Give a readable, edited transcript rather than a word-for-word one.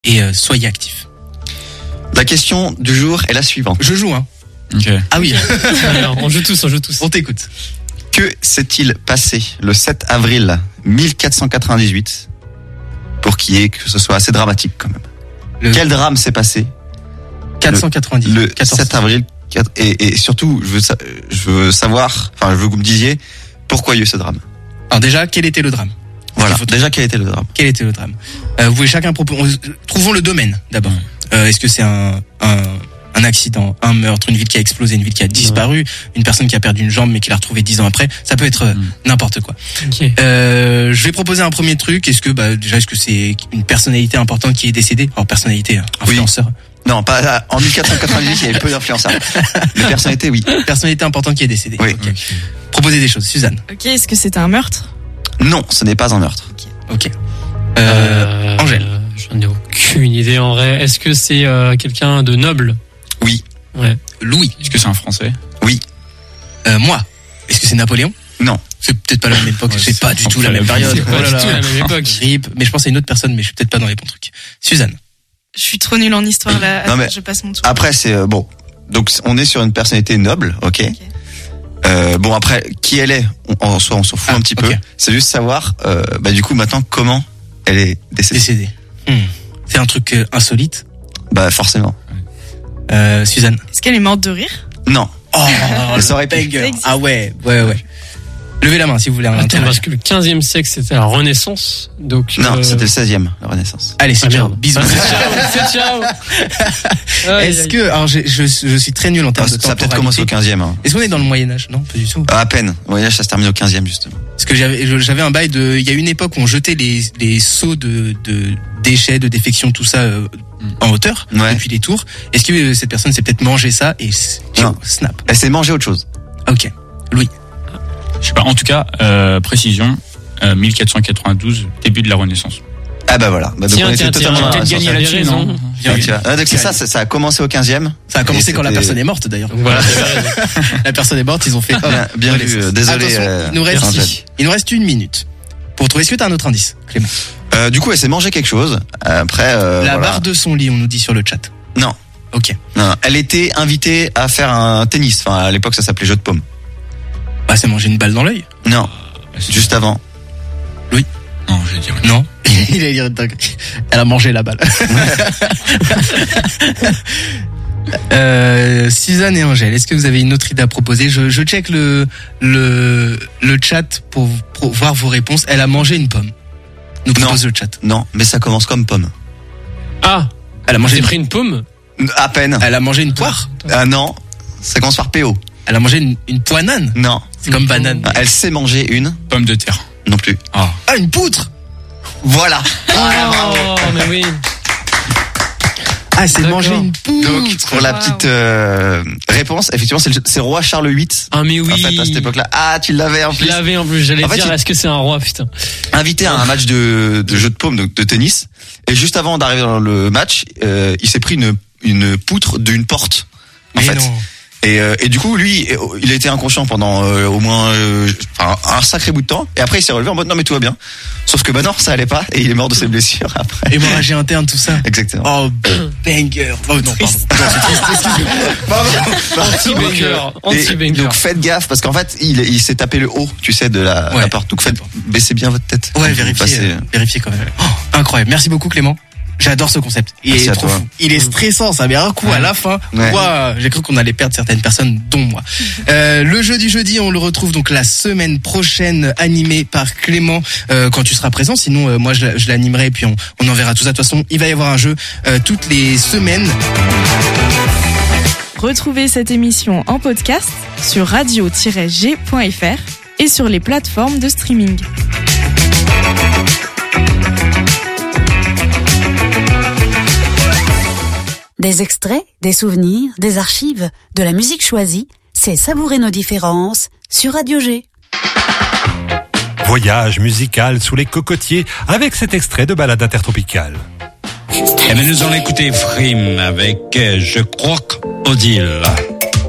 et soyez actifs. La question du jour est la suivante. Je joue, hein. Okay. Ah oui. Alors, on joue tous. On t'écoute. Que s'est-il passé le 7 avril 1498 pour que ce soit assez dramatique quand même? Quel drame s'est passé 490. le 7 avril et surtout je veux savoir, enfin je veux que vous me disiez pourquoi il y a eu ce drame. Alors déjà, quel était le drame? Voilà, déjà quel était le drame? Quel était le drame? Vous pouvez chacun proposer. Trouvons le domaine d'abord. Est-ce que c'est un accident, un meurtre, une ville qui a explosé, une ville qui a disparu, une personne qui a perdu une jambe mais qui l'a retrouvée 10 ans après? Ça peut être n'importe quoi. Okay. Je vais proposer un premier truc. Est-ce que c'est une personnalité importante qui est décédée? Alors personnalité, influenceur. Oui. Non, pas en 1498, il y avait peu d'influenceurs. Les personnalités, oui. Personnalité importante qui est décédée. Oui. Okay. Proposez des choses, Suzanne. Ok, est-ce que c'était un meurtre? Non, ce n'est pas un meurtre. Ok. Angèle. J'en ai aucune idée en vrai. Est-ce que c'est quelqu'un de noble? Oui. Ouais. Louis. Est-ce que c'est un Français? Oui. Moi. Est-ce que c'est Napoléon? Non. C'est peut-être pas la même époque. C'est pas du tout la même période. C'est pas du tout la même époque. Rip. Mais je pense à une autre personne, mais je suis peut-être pas dans les bons trucs. Suzanne. Je suis trop nulle en histoire là. Non, mais je passe mon tour. Après c'est bon. Donc on est sur une personnalité noble, ok. Bon après qui elle est, on s'en fout un petit peu. C'est juste savoir, du coup maintenant comment elle est décédée. C'est un truc insolite. Bah forcément. Suzanne. Est-ce qu'elle est morte de rire? Non. Oh, ça aurait pu. Ah ouais. Levez la main si vous voulez un Attends, parce que le 15e siècle c'était la Renaissance, donc. Non, c'était le 16e, la Renaissance. Allez, c'est ciao. Bisous. C'est ciao. Est-ce que, alors je suis très nul en termes de temporalité. Ça a peut-être commencé au 15e. Hein. Est-ce qu'on est dans le Moyen-Âge? Non, pas du tout. À peine. Le Moyen-Âge, ça se termine au 15e, justement. Parce que j'avais un bail il y a une époque où on jetait les seaux de déchets, de défections, tout ça, en hauteur, depuis les tours. Est-ce que cette personne s'est peut-être mangé ça et snap? Elle s'est mangé autre chose. Ok. Louis. Je sais pas. En tout cas, précision, 1492, début de la Renaissance. Ah bah voilà. Donc on était totalement peut-être gagné là-dessus, non? Donc c'est ça a commencé au 15e. Ça a commencé quand la personne est morte d'ailleurs. Voilà. La personne est morte, ils ont fait. Bien vu. Désolé. Il nous reste 1 minute pour trouver. Est-ce que t'as un autre indice, Clément? Du coup, elle s'est mangé quelque chose. Après. La barre de son lit, on nous dit sur le chat. Non. Ok. Non, elle était invitée à faire un tennis. Enfin, à l'époque, ça s'appelait jeu de paume. Bah, c'est manger une balle dans l'œil. Non. Juste avant. Louis. Non, je vais dire. Non. Il a dit elle a mangé la balle. Suzanne et Angèle, est-ce que vous avez une autre idée à proposer? Je check le chat pour voir vos réponses. Elle a mangé une pomme. Nous propose le chat. Non, mais ça commence comme pomme. Ah, elle a mangé pris une pomme? À peine. Elle a mangé une poire? Ah non, ça commence par PO. Elle a mangé une poinane? Non. C'est comme banane. Elle s'est mangé une pomme de terre. Non plus. Ah, une poutre? Voilà. Oh, mais oui. Ah, c'est manger une poutre. Donc, pour la petite réponse, effectivement, c'est le roi Charles VIII. Ah, mais oui. En fait, à cette époque-là. Ah, tu l'avais en plus. Je l'avais en plus. J'allais dire, est-ce que c'est un roi, putain. Invité à un match de jeu de paume, donc de tennis. Et juste avant d'arriver dans le match, il s'est pris une poutre d'une porte. En fait. Non. Et du coup, lui, il a été inconscient pendant au moins un sacré bout de temps. Et après, il s'est relevé en mode non mais tout va bien. Sauf que non, ça allait pas et il est mort de ses blessures après. Hémorragie interne, tout ça. Exactement. Oh, banger. Oh non, pardon. Anti-banger. Donc faites gaffe parce qu'en fait, il s'est tapé le haut, tu sais, de la porte. Donc baissez bien votre tête. Ouais, vérifiez quand même. Oh, incroyable. Merci beaucoup Clément. J'adore ce concept. Il est trop fou. Il est stressant, ça met un coup à la fin. Wow, j'ai cru qu'on allait perdre certaines personnes, dont moi. Le jeu du jeudi, on le retrouve donc la semaine prochaine, animé par Clément, quand tu seras présent. Sinon, moi, je l'animerai et puis on enverra tout ça. De toute façon, il va y avoir un jeu toutes les semaines. Retrouvez cette émission en podcast sur radio-g.fr et sur les plateformes de streaming. Des extraits, des souvenirs, des archives, de la musique choisie, c'est savourer nos différences sur Radio G. Voyage musical sous les cocotiers avec cet extrait de Balade intertropicale. Eh bien, nous allons écouter Frime avec Je croque Odile.